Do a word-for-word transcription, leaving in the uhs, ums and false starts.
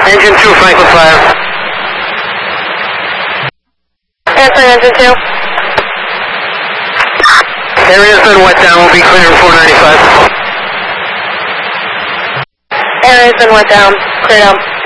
Engine two, Franklin Fire. Answer engine two. Area's been wet down, we'll be clearing four ninety-five. Area's been wet down, clear down.